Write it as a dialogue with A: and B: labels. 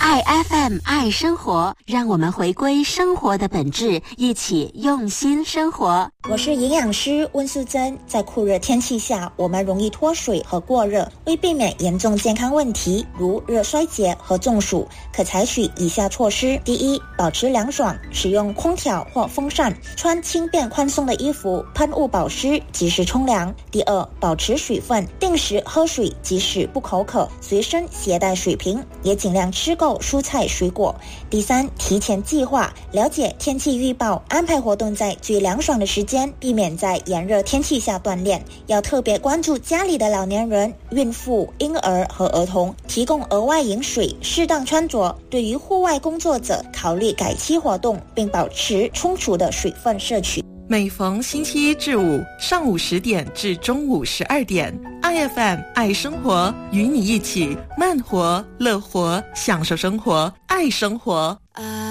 A: 爱 FM 爱生活，让我们回归生活的本质，一起用心生活。
B: 我是营养师温素珍。在酷热天气下，我们容易脱水和过热，为避免严重健康问题如热衰竭和中暑，可采取以下措施。第一，保持凉爽，使用空调或风扇，穿轻便宽松的衣服，喷雾保湿，及时冲凉。第二，保持水分，定时喝水，即使不口渴，随身携带水瓶，也尽量吃够蔬菜水果。第三，提前计划，了解天气预报，安排活动在最凉爽的时间，避免在炎热天气下锻炼。要特别关注家里的老年人、孕妇、婴儿和儿童，提供额外饮水，适当穿着。对于户外工作者，考虑改期活动，并保持充足的水分摄取。
C: 每逢星期一至五上午10点至中午12点，IFM 爱生活，与你一起慢活、乐活，享受生活，爱生活。